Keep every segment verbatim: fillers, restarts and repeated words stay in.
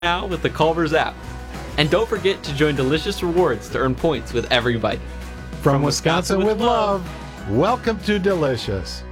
now with the Culver's app. And don't forget to join Delicious Rewards to earn points with every bite. From, From Wisconsin, Wisconsin with, with love, love, welcome to Delicious.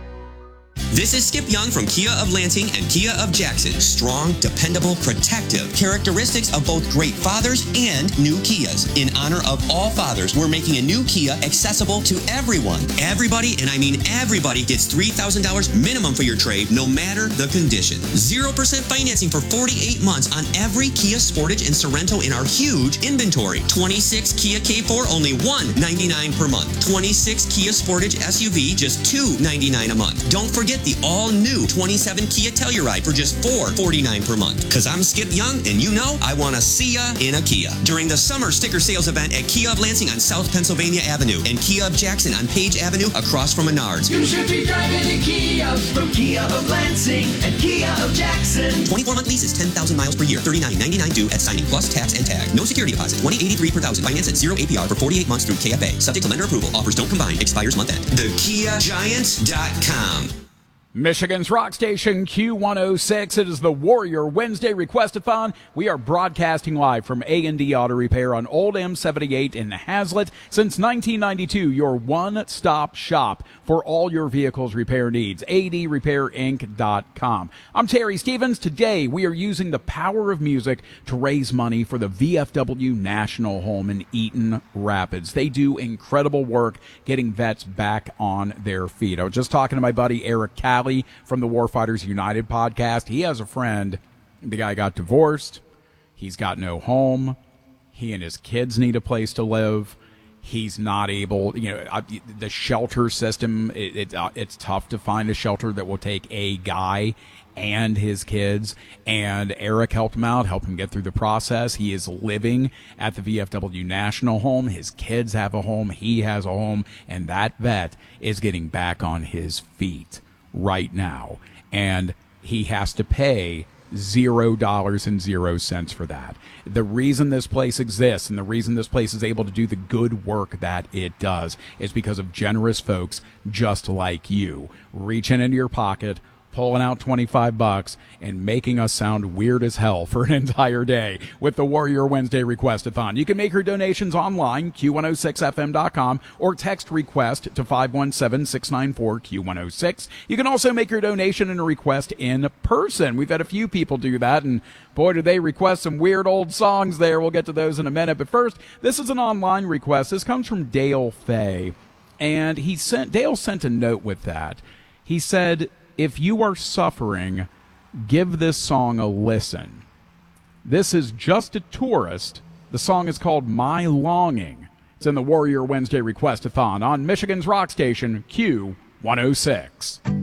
This is Skip Young from Kia of Lansing and Kia of Jackson. Strong, dependable, protective. Characteristics of both great fathers and new Kias. In honor of all fathers, we're making a new Kia accessible to everyone. Everybody, and I mean everybody, gets three thousand dollars minimum for your trade, no matter the condition. zero percent financing for forty-eight months on every Kia Sportage and Sorento in our huge inventory. twenty-six Kia K four, only one hundred ninety-nine dollars per month. twenty-six Kia Sportage S U V, just two hundred ninety-nine dollars a month. Don't forget the all-new twenty-seven Kia Telluride for just four hundred forty-nine dollars per month. Because I'm Skip Young, and you know I want to see ya in a Kia. During the summer sticker sales event at Kia of Lansing on South Pennsylvania Avenue and Kia of Jackson on Page Avenue across from Menards. You should be driving a Kia from Kia of Lansing and Kia of Jackson. twenty-four month leases, ten thousand miles per year, thirty-nine ninety-nine due at signing plus tax and tag. No security deposit, twenty eighty-three per thousand. Finance at zero A P R for forty-eight months through K F A. Subject to lender approval. Offers don't combine. Expires month end. the kia giant dot com. Michigan's rock station Q one oh six. It is the Warrior Wednesday Requestathon. We are broadcasting live from A and D Auto Repair on Old M seventy-eight in Hazlet. Since nineteen ninety-two, your one-stop shop for all your vehicle's repair needs. A D repair inc dot com. I'm Terry Stevens. Today, we are using the power of music to raise money for the V F W National Home in Eaton Rapids. They do incredible work getting vets back on their feet. I was just talking to my buddy Eric Calley from the Warfighters United podcast. He has a friend. The guy got divorced. He's got no home. He and his kids need a place to live. He's not able, you know, the shelter system, it, it, uh, it's tough to find a shelter that will take a guy and his kids. And Eric helped him out, helped him get through the process. He is living at the V F W National Home. His kids have a home. He has a home. And that vet is getting back on his feet right now, and he has to pay zero dollars and zero cents for that. The reason this place exists and the reason this place is able to do the good work that it does is because of generous folks just like you, reaching into your pocket, pulling out twenty-five bucks and making us sound weird as hell for an entire day with the Warrior Wednesday Requestathon. You can make your donations online, Q one oh six F M dot com, or text request to five one seven, six nine four, Q one oh six. You can also make your donation and a request in person. We've had a few people do that, and boy, did they request some weird old songs there. We'll get to those in a minute. But first, this is an online request. This comes from Dale Fay, and he sent Dale sent a note with that. He said, if you are suffering, give this song a listen. This is Just a Tourist. The song is called My Longing. It's in the Warrior Wednesday Requestathon on Michigan's rock station, Q one oh six.